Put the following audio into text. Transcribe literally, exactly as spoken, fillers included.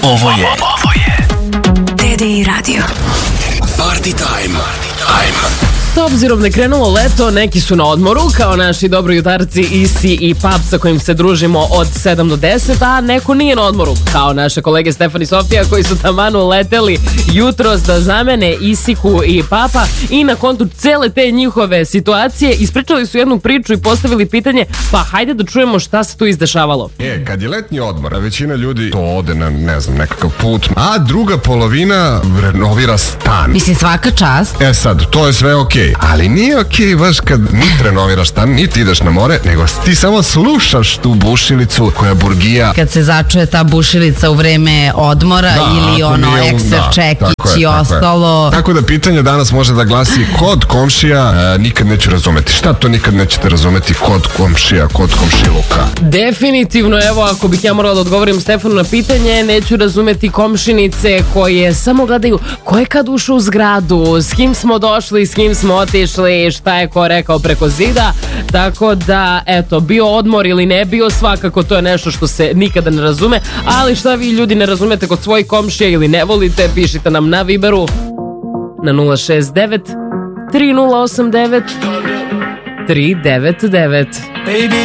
Ovo je Ovo je D D I Radio. Party time. Time. S obzirom da je krenulo leto, neki su na odmoru, kao naši dobrojutarci Isi i Pap sa kojim se družimo od sedam do deset, a neko nije na odmoru, kao naše kolege Stefan i Sofija koji su tamanu leteli jutros da zamene Isiku i Papa i na kontu cele te njihove situacije ispričali su jednu priču i postavili pitanje, pa hajde da čujemo šta se tu izdešavalo. E, kad je letnji odmor, a većina ljudi to ode na, ne znam, nekakav put, a druga polovina renovira stan. Mislim, svaka čast. E sad, to je sve okej. Ali nije okej okay baš kad niti renoviraš stan, niti ideš na more, nego ti samo slušaš tu bušilicu koja burgija. Kad se začuje ta bušilica u vreme odmora da, ili ono nije, ekser da, čekić je, i ostalo. Je. Tako da pitanje danas može da glasi kod komšija e, nikad neću razumeti. Šta to nikad nećete razumeti kod komšija, kod komšiluka? Definitivno, evo, ako bih ja morala da odgovorim Stefanu na pitanje, neću razumeti komšinice koje samo gledaju ko je kad ušao u zgradu, s kim smo došli, s kim smo otišli, šta je ko rekao preko zida. Tako da, eto, bio odmor ili ne bio, svakako to je nešto što se nikada ne razume. Ali šta vi ljudi ne razumete kod svojih komšija ili ne volite, pišite nam na Viberu na nula šest devet tri nula osam devet tri devet devet. Baby,